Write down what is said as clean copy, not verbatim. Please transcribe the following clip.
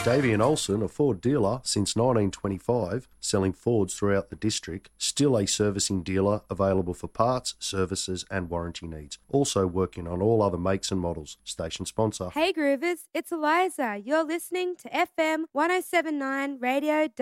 Davey and Olsen, a Ford dealer since 1925, selling Fords throughout the district, still a servicing dealer available for parts, services and warranty needs. Also working on all other makes and models. Station sponsor. Hey Groovers, it's Eliza. You're listening to FM 1079 Radio